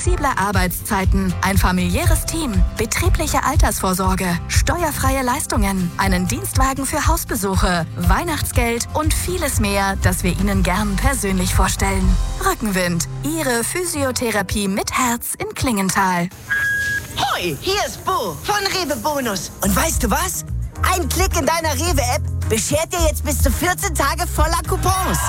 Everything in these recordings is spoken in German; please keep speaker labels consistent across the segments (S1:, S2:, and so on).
S1: flexible Arbeitszeiten, ein familiäres Team, betriebliche Altersvorsorge, steuerfreie Leistungen, einen Dienstwagen für Hausbesuche, Weihnachtsgeld und vieles mehr, das wir Ihnen gern persönlich vorstellen. Rückenwind, Ihre Physiotherapie mit Herz in Klingenthal.
S2: Hoi, hier ist Bo von Rewe Bonus. Und weißt du was? Ein Klick in deiner Rewe-App beschert dir jetzt bis zu 14 Tage voller Coupons.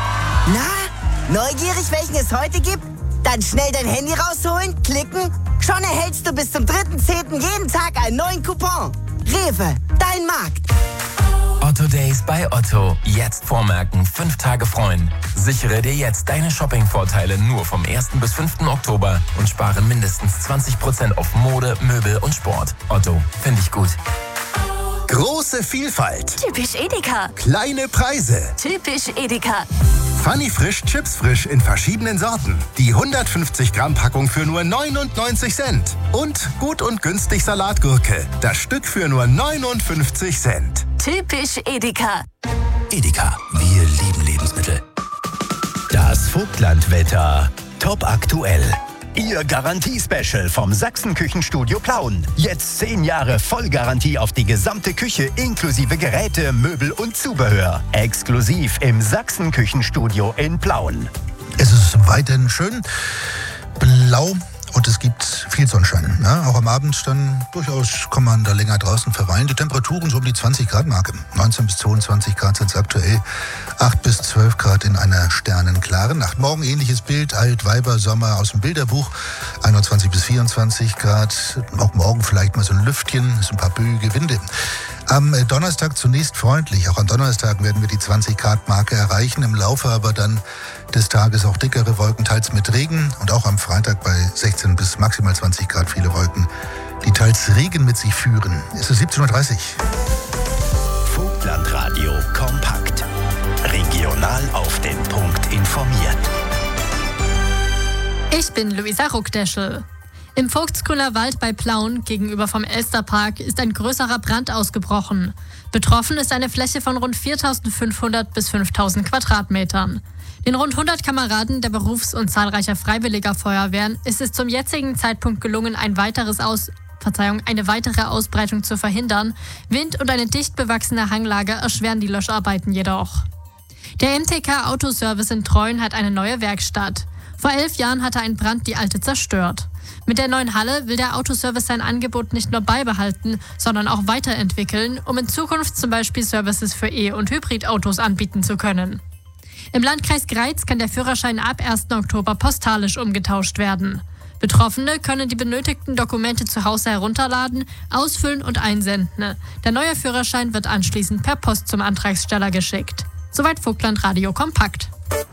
S2: Na, neugierig, welchen es heute gibt? Dann schnell dein Handy rausholen, klicken. Schon erhältst du bis zum 3.10. jeden Tag einen neuen Coupon. Rewe, dein Markt.
S3: Otto Days bei Otto. Jetzt vormerken, 5 Tage freuen. Sichere dir jetzt deine Shopping-Vorteile nur vom 1. bis 5. Oktober und spare mindestens 20% auf Mode, Möbel und Sport. Otto, finde ich gut.
S4: Große Vielfalt.
S1: Typisch Edeka.
S4: Kleine Preise.
S1: Typisch Edeka.
S4: Funny Frisch, Chips frisch in verschiedenen Sorten. Die 150 Gramm Packung für nur 99 Cent. Und gut und günstig Salatgurke. Das Stück für nur 59 Cent.
S1: Typisch Edeka.
S5: Edeka, wir lieben Lebensmittel. Das Vogtlandwetter. Top aktuell. Ihr Garantie-Special vom Sachsen-Küchenstudio Plauen. Jetzt 10 Jahre Vollgarantie auf die gesamte Küche inklusive Geräte, Möbel und Zubehör. Exklusiv im Sachsen-Küchenstudio in Plauen.
S6: Es ist weiterhin schön blau und es gibt viel Sonnenschein. Ja, auch am Abend dann durchaus kann man da länger draußen verweilen. Die Temperaturen so um die 20 Grad Marke. 19 bis 22 Grad sind es aktuell. 8 bis 12 Grad in einer sternenklaren Nacht. Morgen ähnliches Bild, Altweiber, Sommer aus dem Bilderbuch. 21 bis 24 Grad. Auch morgen vielleicht mal so ein Lüftchen, so ein paar böige Winde. Am Donnerstag zunächst freundlich. Auch am Donnerstag werden wir die 20 Grad Marke erreichen. Im Laufe aber dann des Tages auch dickere Wolken, teils mit Regen. Und auch am Freitag bei 16 bis maximal 20 Grad viele Wolken, die teils Regen mit sich führen. Es ist 17:30 Uhr.
S5: Vogtlandradio kompakt. Regional auf den Punkt informiert.
S7: Ich bin Luisa Ruckdeschel. Im Vogtsgrüner Wald bei Plauen gegenüber vom Elsterpark ist ein größerer Brand ausgebrochen. Betroffen ist eine Fläche von rund 4.500 bis 5.000 Quadratmetern. Den rund 100 Kameraden der Berufs- und zahlreicher freiwilliger Feuerwehren ist es zum jetzigen Zeitpunkt gelungen, eine weitere Ausbreitung zu verhindern. Wind und eine dicht bewachsene Hanglage erschweren die Löscharbeiten jedoch. Der MTK Autoservice in Treuen hat eine neue Werkstatt. Vor 11 Jahren hatte ein Brand die alte zerstört. Mit der neuen Halle will der Autoservice sein Angebot nicht nur beibehalten, sondern auch weiterentwickeln, um in Zukunft zum Beispiel Services für E- und Hybridautos anbieten zu können. Im Landkreis Greiz kann der Führerschein ab 1. Oktober postalisch umgetauscht werden. Betroffene können die benötigten Dokumente zu Hause herunterladen, ausfüllen und einsenden. Der neue Führerschein wird anschließend per Post zum Antragsteller geschickt. Soweit Vogtlandradio kompakt.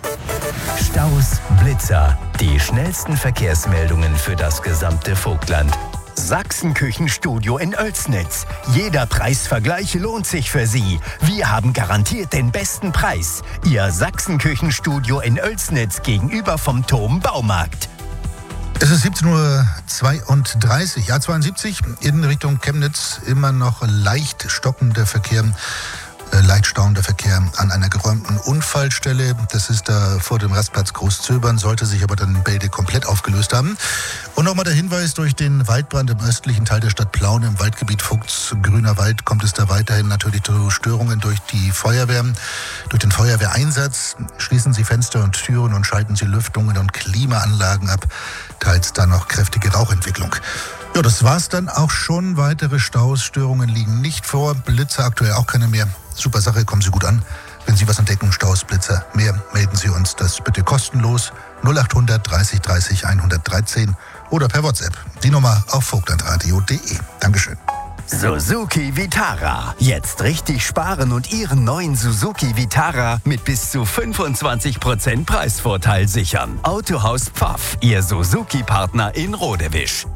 S5: Staus, Blitzer, die schnellsten Verkehrsmeldungen für das gesamte Vogtland. Sachsen-Küchenstudio in Oelsnitz. Jeder Preisvergleich lohnt sich für Sie. Wir haben garantiert den besten Preis. Ihr Sachsen-Küchenstudio in Oelsnitz gegenüber vom Thom Baumarkt.
S6: Es ist 17:32 Uhr, ja 72 in Richtung Chemnitz. Immer noch leicht stockender Verkehr. Leicht stauender Verkehr an einer geräumten Unfallstelle. Das ist da vor dem Rastplatz Großzöbern, sollte sich aber dann in Bälde komplett aufgelöst haben. Und nochmal der Hinweis, durch den Waldbrand im östlichen Teil der Stadt Plauen im Waldgebiet Vogtsgrüner Wald kommt es da weiterhin natürlich zu Störungen durch die Feuerwehr. Durch den Feuerwehreinsatz schließen Sie Fenster und Türen und schalten Sie Lüftungen und Klimaanlagen ab. Teils dann noch kräftige Rauchentwicklung. Ja, das war's dann auch schon. Weitere Staus, Störungen liegen nicht vor. Blitzer aktuell auch keine mehr. Super Sache, kommen Sie gut an. Wenn Sie was entdecken, Staus, Blitzer, mehr, melden Sie uns das bitte kostenlos. 0800 30 30 113 oder per WhatsApp. Die Nummer auf vogtlandradio.de. Dankeschön.
S5: Suzuki Vitara. Jetzt richtig sparen und Ihren neuen Suzuki Vitara mit bis zu 25% Preisvorteil sichern. Autohaus Pfaff, Ihr Suzuki-Partner in Rodewisch.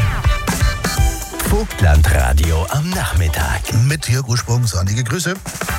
S5: Vogtlandradio am Nachmittag.
S6: Mit Jörg Ursprung, sonnige Grüße.